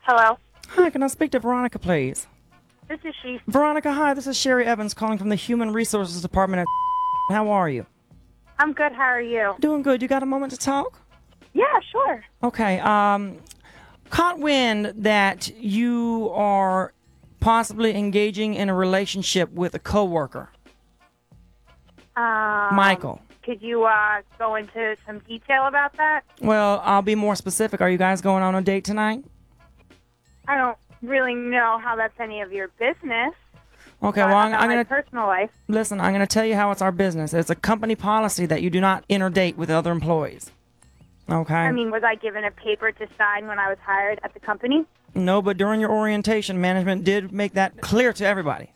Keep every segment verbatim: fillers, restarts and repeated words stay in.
Hello? Hi, can I speak to Veronica, please? This is she. Veronica, hi, this is Sherry Evans calling from the Human Resources Department at How are you? I'm good. How are you? Doing good. You got a moment to talk? Yeah, sure. Okay. Um, caught wind that you are possibly engaging in a relationship with a coworker. Um, Michael. Could you uh, go into some detail about that? Well, I'll be more specific. Are you guys going on a date tonight? I don't really know how that's any of your business. Okay, uh, well, I'm, about I'm my going to personal life. listen. I'm going to tell you how it's our business. It's a company policy that you do not interdate with other employees. Okay. I mean, was I given a paper to sign when I was hired at the company? No, but during your orientation, management did make that clear to everybody.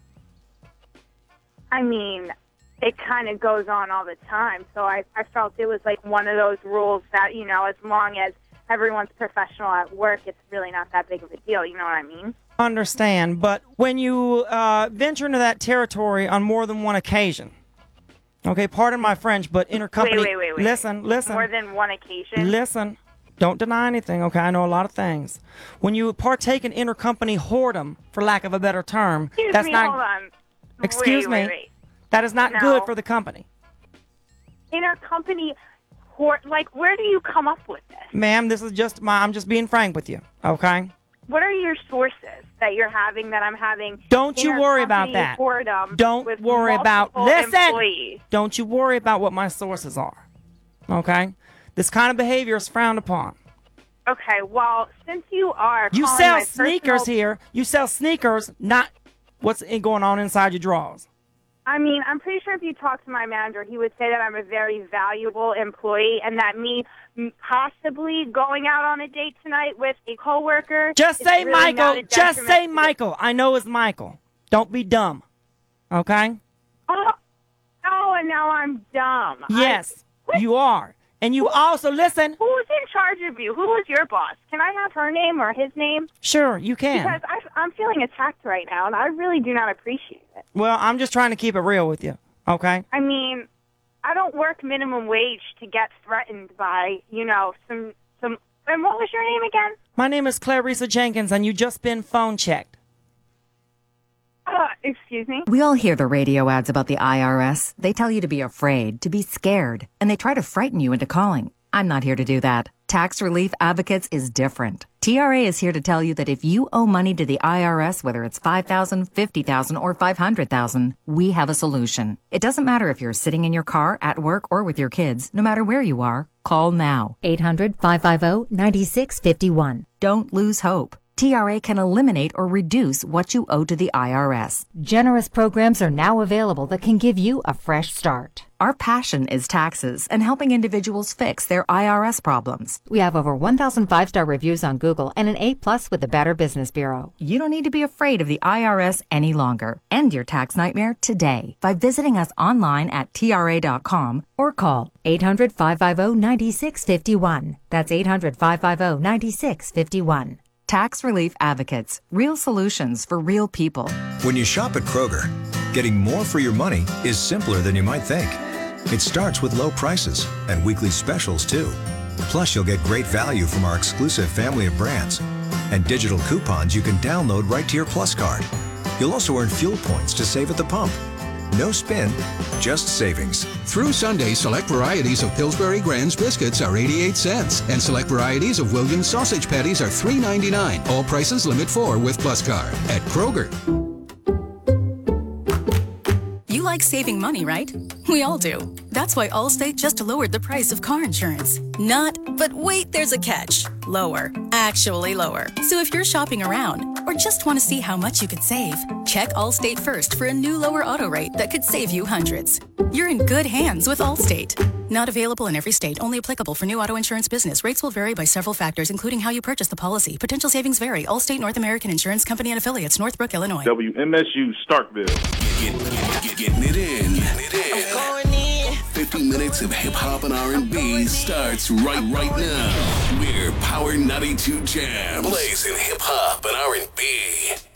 I mean, it kind of goes on all the time, so I, I felt it was like one of those rules that, you know, as long as everyone's professional at work, it's really not that big of a deal, you know what I mean? Understand, but when you uh, venture into that territory on more than one occasion, okay, pardon my French, but intercompany... Wait, wait, wait, wait. Listen, listen. More than one occasion? Listen. Don't deny anything, okay? I know a lot of things. When you partake in intercompany whoredom, for lack of a better term, Excuse that's me, not... hold on. Excuse wait, me. Wait, wait. That is not No. good for the company. Intercompany, whore, like, where do you come up with this? Ma'am, this is just my... I'm just being frank with you, okay? What are your sources that you're having that I'm having? Don't you worry about intercompany that. whoredom Don't with worry about... multiple Listen! employees? Don't you worry about what my sources are, okay? This kind of behavior is frowned upon. Okay, well, since you are You calling sell my sneakers personal, here. You sell sneakers, not what's in- going on inside your drawers. I mean, I'm pretty sure if you talk to my manager, he would say that I'm a very valuable employee and that me m- possibly going out on a date tonight with a coworker. Just is say really not Michael. a Just detriment say to the- Michael. I know it's Michael. Don't be dumb. Okay? Oh, oh, and now I'm dumb. Yes, I, you are. And you also, listen. Who's in charge of you? Who is your boss? Can I have her name or his name? Sure, you can. Because I, I'm feeling attacked right now, and I really do not appreciate it. Well, I'm just trying to keep it real with you. Okay? I mean, I don't work minimum wage to get threatened by, you know, some, some, and what was your name again? My name is Clarissa Jenkins, and you just been phone checked. Uh, excuse me? We all hear the radio ads about the I R S. They tell you to be afraid, to be scared, and they try to frighten you into calling. I'm not here to do that. Tax Relief Advocates is different. T R A is here to tell you that if you owe money to the I R S, whether it's five thousand dollars, fifty thousand dollars, or five hundred thousand dollars, we have a solution. It doesn't matter if you're sitting in your car, at work, or with your kids. No matter where you are, call now. eight hundred, five five zero, nine six five one. Don't lose hope. T R A can eliminate or reduce what you owe to the I R S. Generous programs are now available that can give you a fresh start. Our passion is taxes and helping individuals fix their I R S problems. We have over one thousand five-star reviews on Google and an A plus with the Better Business Bureau. You don't need to be afraid of the I R S any longer. End your tax nightmare today by visiting us online at T R A dot com Or call eight hundred, five five zero, nine six five one. That's eight hundred, five five zero, nine six five one. Tax Relief Advocates. Real solutions for real people. When you shop at Kroger, getting more for your money is simpler than you might think. It starts with low prices and weekly specials, too. Plus, you'll get great value from our exclusive family of brands and digital coupons you can download right to your Plus card. You'll also earn fuel points to save at the pump. No spin, just savings. Through Sunday, select varieties of Pillsbury Grand's biscuits are eighty-eight cents, and select varieties of Williams sausage patties are three ninety-nine. All prices limit four with Plus Card at Kroger. You like saving money, right? We all do. That's why Allstate just lowered the price of car insurance. Not, but wait, there's a catch. Lower. Actually lower. So if you're shopping around or just want to see how much you could save, check Allstate first for a new lower auto rate that could save you hundreds. You're in good hands with Allstate. Not available in every state. Only applicable for new auto insurance business. Rates will vary by several factors, including how you purchase the policy. Potential savings vary. Allstate North American Insurance Company and affiliates, Northbrook, Illinois. W M S U Starkville. Get, get, get, getting it in. Getting it in. I'm going in. fifty minutes of hip hop and R and B starts right right now. We're Power ninety-two Jams. Blazing hip hop and R and B.